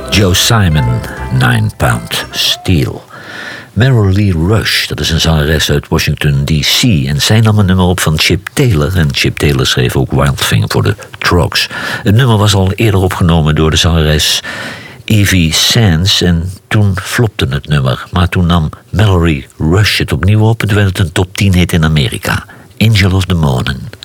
Joe Simon, 9 Pound Steel. Meryl Lee Rush, dat is een zangeres uit Washington D.C. en zij nam een nummer op van Chip Taylor. En Chip Taylor schreef ook Wildfinger voor de Trogs. Het nummer was al eerder opgenomen door de zangeres Evie Sands en toen flopte het nummer. Maar toen nam Meryl Lee Rush het opnieuw op en werd het een top 10 hit in Amerika. Angel of the Morning.